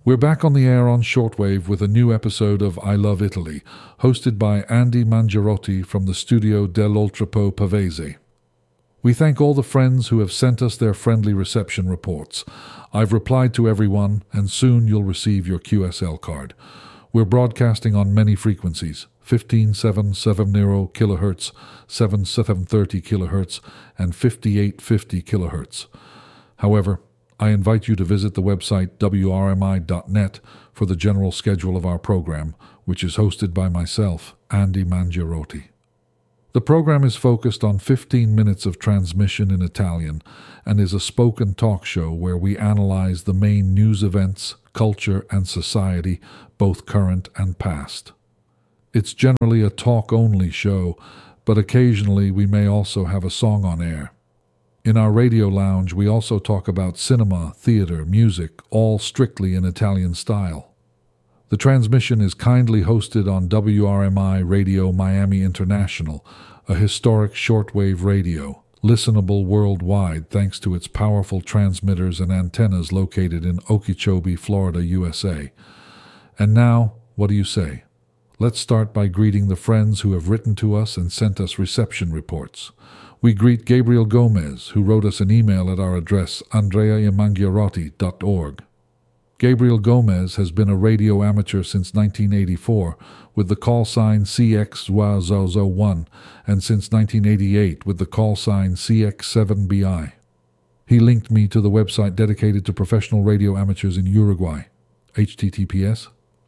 We're back on the air on shortwave with a new episode of I Love Italy, hosted by Andy Mangiarotti from the studio dell'Oltrepo Pavese. We thank all the friends who have sent us their friendly reception reports. I've replied to everyone, and soon you'll receive your QSL card. We're broadcasting on many frequencies, 15770 kHz, 7730 kHz, and 5850 kHz. However, I invite you to visit the website wrmi.net for the general schedule of our program, which is hosted by myself, Andy Mangiarotti. The program is focused on 15 minutes of transmission in Italian and is a spoken talk show where we analyze the main news events, culture, and society, both current and past. It's generally a talk-only show, but occasionally we may also have a song on air. In our radio lounge, we also talk about cinema, theater, music, all strictly in Italian style. The transmission is kindly hosted on WRMI Radio Miami International, a historic shortwave radio, listenable worldwide thanks to its powerful transmitters and antennas located in Okeechobee, Florida, USA. And now, what do you say? Let's start by greeting the friends who have written to us and sent us reception reports. We greet Gabriel Gomez, who wrote us an email at our address andreamangiarotti.org. Gabriel Gomez has been a radio amateur since 1984 with the call sign CX001 and since 1988 with the call sign CX7BI. He linked me to the website dedicated to professional radio amateurs in Uruguay, https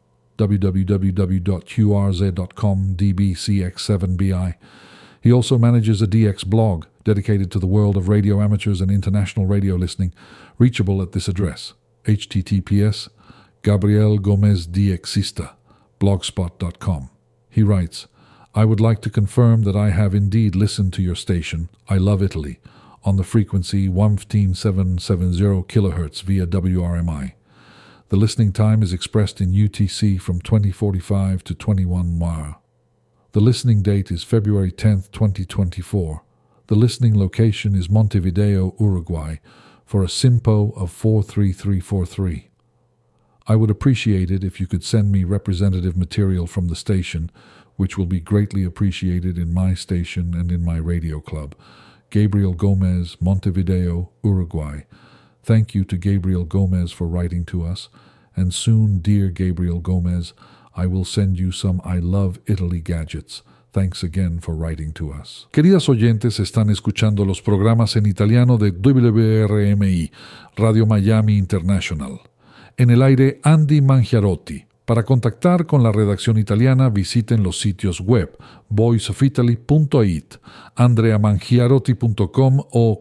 www.qrz.com dbcx7bi. He also manages a DX blog dedicated to the world of radio amateurs and international radio listening, reachable at this address, https Gabriel Gomez DXista, blogspot.com. He writes, I would like to confirm that I have indeed listened to your station, I Love Italy, on the frequency 15770 kHz via WRMI. The listening time is expressed in UTC from 2045 to 21 Mar. The listening date is February 10, 2024. The listening location is Montevideo, Uruguay, for a SIMPO of 43343. I would appreciate it if you could send me representative material from the station, which will be greatly appreciated in my station and in my radio club. Gabriel Gomez, Montevideo, Uruguay. Thank you to Gabriel Gomez for writing to us, and soon, dear Gabriel Gomez, I will send you some I Love Italy gadgets. Thanks again for writing to us. Queridas oyentes, están escuchando los programas en italiano de WRMI, Radio Miami International. En el aire, Andy Mangiarotti. Para contactar con la redacción italiana, visiten los sitios web voiceofitaly.it, andreamangiarotti.com o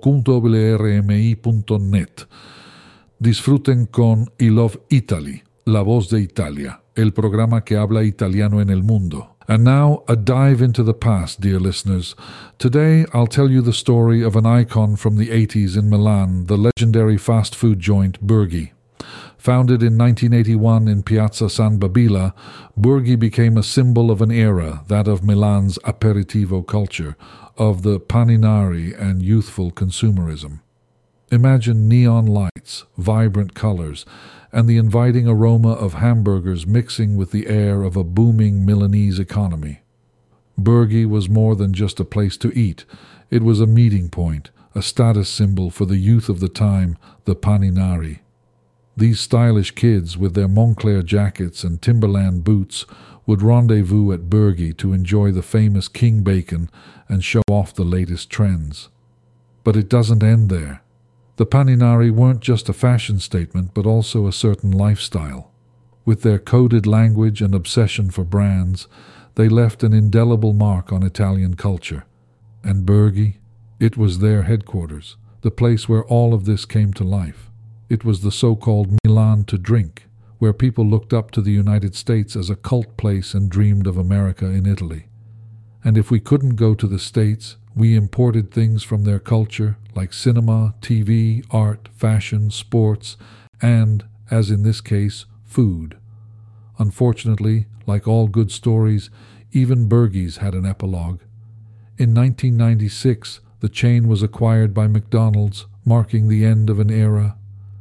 wrmi.net. Disfruten con I Love Italy, La Voz de Italia, el programa que habla italiano en el mundo. And now, a dive into the past, dear listeners. Today, I'll tell you the story of an icon from the 80s in Milan, the legendary fast food joint Burgi. Founded in 1981 in Piazza San Babila, Burgi became a symbol of an era, that of Milan's aperitivo culture, of the paninari and youthful consumerism. Imagine neon lights, vibrant colors, and the inviting aroma of hamburgers mixing with the air of a booming Milanese economy. Burgi was more than just a place to eat. It was a meeting point, a status symbol for the youth of the time, the paninari. These stylish kids, with their Moncler jackets and Timberland boots, would rendezvous at Burgi to enjoy the famous king bacon and show off the latest trends. But it doesn't end there. The paninari weren't just a fashion statement, but also a certain lifestyle. With their coded language and obsession for brands, they left an indelible mark on Italian culture. And Burgi, it was their headquarters, the place where all of this came to life. It was the so-called Milan to drink, where people looked up to the United States as a cult place and dreamed of America in Italy. And if we couldn't go to the States, we imported things from their culture, like cinema, TV, art, fashion, sports, and, as in this case, food. Unfortunately, like all good stories, even Burgi's had an epilogue. In 1996, the chain was acquired by McDonald's, marking the end of an era.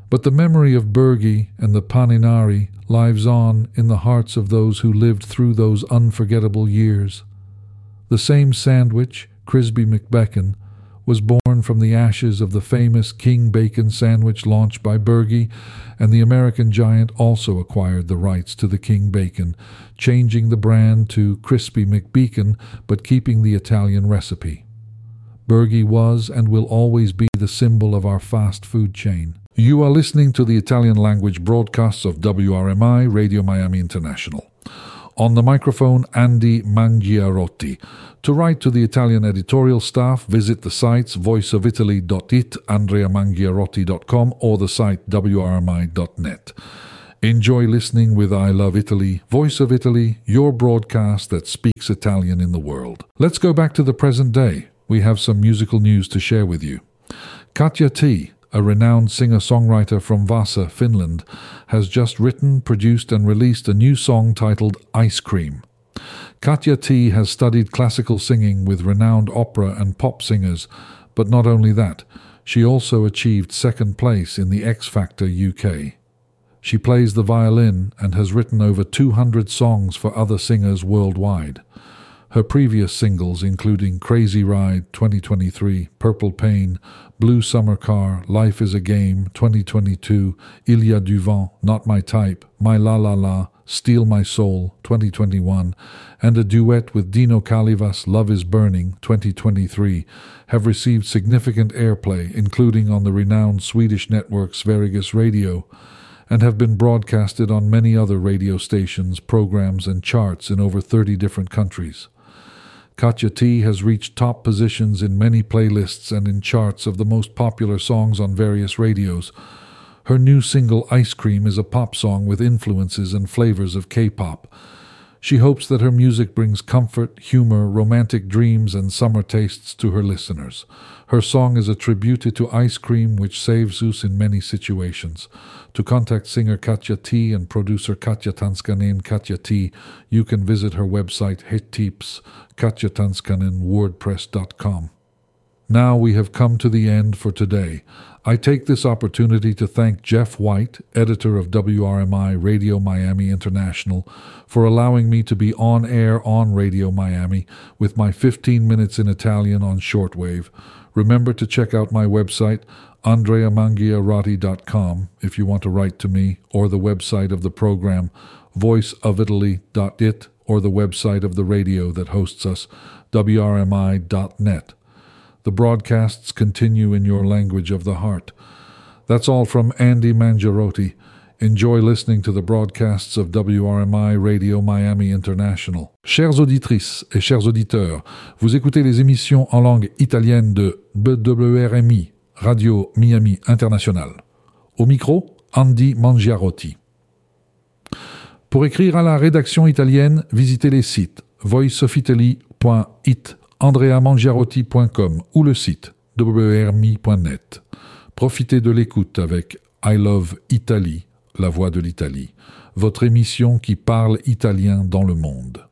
But the memory of Bergi and the Paninari lives on in the hearts of those who lived through those unforgettable years. The same sandwich, Crisby McBacon, was born from the ashes of the famous King Bacon sandwich launched by Bergi, and the American giant also acquired the rights to the King Bacon, changing the brand to Crispy McBeacon but keeping the Italian recipe. Bergi was and will always be the symbol of our fast food chain. You are listening to the Italian language broadcasts of WRMI Radio Miami International. On the microphone, Andy Mangiarotti. To write to the Italian editorial staff, visit the sites voiceofitaly.it, andreamangiarotti.com, or the site wrmi.net. Enjoy listening with I Love Italy, Voice of Italy, your broadcast that speaks Italian in the world. Let's go back to the present day. We have some musical news to share with you. Katja T., a renowned singer-songwriter from Vasa, Finland, has just written, produced and released a new song titled Ice Cream. Katja T. has studied classical singing with renowned opera and pop singers, but not only that, she also achieved second place in the X Factor UK. She plays the violin and has written over 200 songs for other singers worldwide. Her previous singles, including Crazy Ride 2023, Purple Pain, Blue Summer Car, Life is a Game 2022, Il y a du vent, Not My Type, My La La La, Steal My Soul 2021, and a duet with Dino Calivas, Love is Burning 2023, have received significant airplay, including on the renowned Swedish network Sveriges Radio, and have been broadcasted on many other radio stations, programs, and charts in over 30 different countries. Katja T. has reached top positions in many playlists and in charts of the most popular songs on various radios. Her new single, Ice Cream, is a pop song with influences and flavors of K-pop. She hopes that her music brings comfort, humor, romantic dreams, and summer tastes to her listeners. Her song is a tribute to ice cream, which saves us in many situations. To contact singer Katja T. and producer Katja Tanskanen Katja T., you can visit her website hettips, katjatanskanen.wordpress.com. Now we have come to the end for today. I take this opportunity to thank Jeff White, editor of WRMI Radio Miami International, for allowing me to be on air on Radio Miami with my 15 minutes in Italian on shortwave. Remember to check out my website, andreamangiarotti.com, if you want to write to me, or the website of the program, voiceofitaly.it, or the website of the radio that hosts us, wrmi.net. The broadcasts continue in your language of the heart. That's all from Andy Mangiarotti. Enjoy listening to the broadcasts of WRMI Radio Miami International. Chères auditrices et chers auditeurs, vous écoutez les émissions en langue italienne de WRMI Radio Miami International. Au micro, Andy Mangiarotti. Pour écrire à la rédaction italienne, visitez les sites voiceofitaly.it, andreamangiarotti.com ou le site wrmi.net. Profitez de l'écoute avec I Love Italy, la voix de l'Italie, votre émission qui parle italien dans le monde.